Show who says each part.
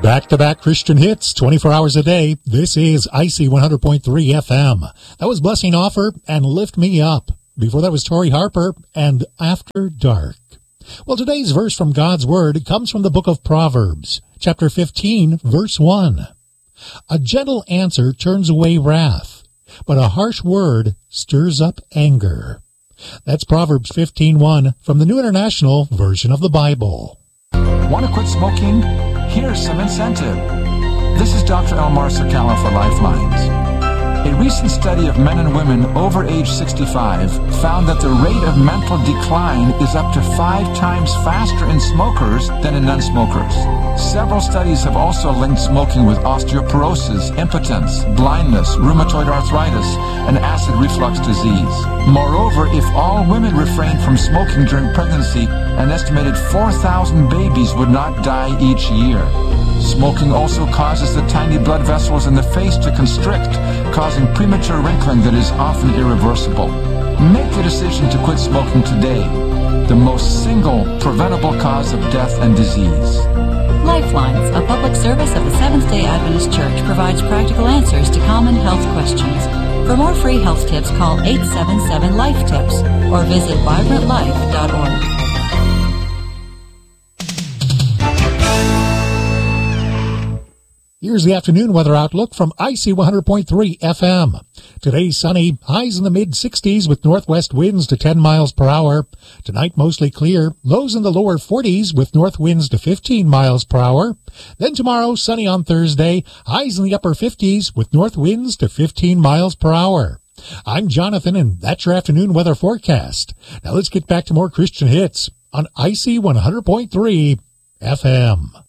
Speaker 1: Back-to-back Christian hits, 24 hours a day. This is IC 100.3 FM. That was Blessing Offer and Lift Me Up. Before that was Tori Harper and After Dark. Well, today's verse from God's Word comes from the book of Proverbs, chapter 15, verse 1. A gentle answer turns away wrath, but a harsh word stirs up anger. That's Proverbs 15:1 from the New International Version of the Bible.
Speaker 2: Want to quit smoking? Here's some incentive. This is Dr. Elmar Sakala for Lifelines. A recent study of men and women over age 65 found that the rate of mental decline is up to 5 times faster in smokers than in non-smokers. Several studies have also linked smoking with osteoporosis, impotence, blindness, rheumatoid arthritis, and acid reflux disease. Moreover, if all women refrained from smoking during pregnancy, an estimated 4,000 babies would not die each year. Smoking also causes the tiny blood vessels in the face to constrict, causing premature wrinkling that is often irreversible. Make the decision to quit smoking today, the most single preventable cause of death and disease.
Speaker 3: Lifelines, a public service of the Seventh-day Adventist Church, provides practical answers to common health questions. For more free health tips, call 877-LIFE-TIPS or visit vibrantlife.org.
Speaker 1: Here's the afternoon weather outlook from IC 100.3 FM. Today sunny, highs in the mid-60s with northwest winds to 10 miles per hour. Tonight mostly clear, lows in the lower 40s with north winds to 15 miles per hour. Then tomorrow sunny on Thursday, highs in the upper 50s with north winds to 15 miles per hour. I'm Jonathan, and that's your afternoon weather forecast. Now let's get back to more Christian hits on IC 100.3 FM.